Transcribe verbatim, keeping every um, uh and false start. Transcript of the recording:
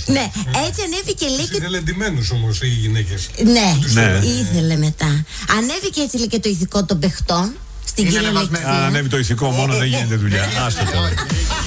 Ναι, έτσι ανέβηκε λέει. Ήθελε εντυμένους όμως οι γυναίκες. Ναι, ναι, ήθελε μετά. Ανέβηκε έτσι λέει και το ηθικό των παιχτών στην κυριολεξία. Αν ανέβει το ηθικό μόνο δεν γίνεται δουλειά. Άστο τώρα.